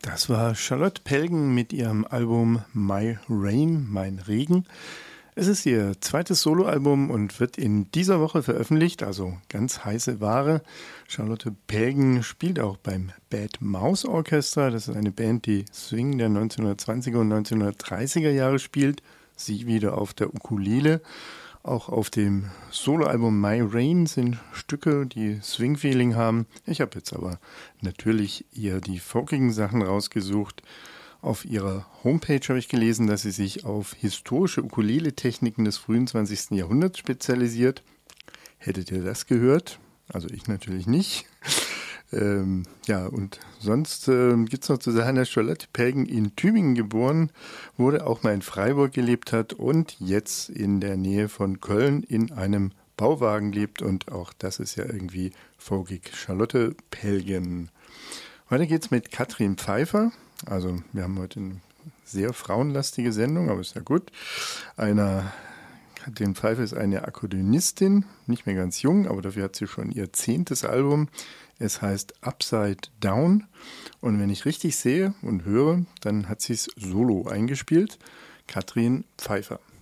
Das war Charlotte Pelgen mit ihrem Album My Rain, Mein Regen. Es ist ihr zweites Soloalbum und wird in dieser Woche veröffentlicht, also ganz heiße Ware. Charlotte Pelgen spielt auch beim Bad Mouse Orchestra. Das ist eine Band, die Swing der 1920er und 1930er Jahre spielt. Sie wieder auf der Ukulele. Auch auf dem Soloalbum My Rain sind Stücke, die Swing-Feeling haben. Ich habe jetzt aber natürlich eher die folkigen Sachen rausgesucht. Auf ihrer Homepage habe ich gelesen, dass sie sich auf historische Ukulele-Techniken des frühen 20. Jahrhunderts spezialisiert. Hättet ihr das gehört? Also ich natürlich nicht. Und sonst gibt es noch zu sagen, dass Charlotte Pelgen in Tübingen geboren wurde, auch mal in Freiburg gelebt hat und jetzt in der Nähe von Köln in einem Bauwagen lebt. Und auch das ist ja irgendwie folkig. Charlotte Pelgen. Weiter geht's mit Katrin Pfeiffer. Also wir haben heute eine sehr frauenlastige Sendung, aber ist ja gut. Katrin Pfeiffer ist eine Akkordeonistin, nicht mehr ganz jung, aber dafür hat sie schon ihr 10. Album. Es heißt Upside Down und wenn ich richtig sehe und höre, dann hat sie es solo eingespielt. Katrin Pfeiffer.